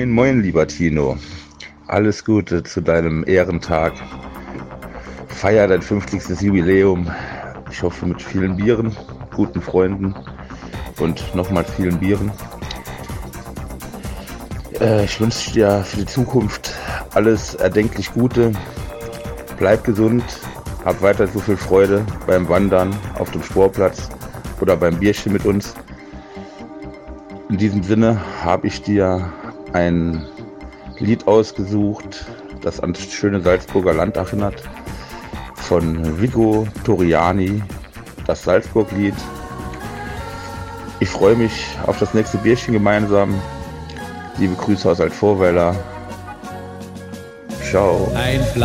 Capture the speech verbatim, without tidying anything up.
Moin, moin, lieber Tino. Alles Gute zu deinem Ehrentag. Feier dein fünfzigstes Jubiläum. Ich hoffe mit vielen Bieren, guten Freunden und nochmal vielen Bieren. Äh, ich wünsche dir für die Zukunft alles erdenklich Gute. Bleib gesund, hab weiter so viel Freude beim Wandern auf dem Sportplatz oder beim Bierchen mit uns. In diesem Sinne habe ich dir ein Lied ausgesucht, das an das schöne Salzburger Land erinnert, von Viggo Toriani, das Salzburg-Lied. Ich freue mich auf das nächste Bierchen gemeinsam. Liebe Grüße aus Altvorweiler. Ciao. Ein